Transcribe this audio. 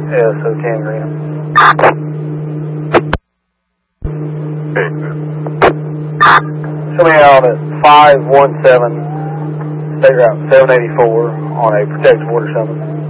So 10 Greenham. Coming out at 517 State Route 784 on a protected water summons.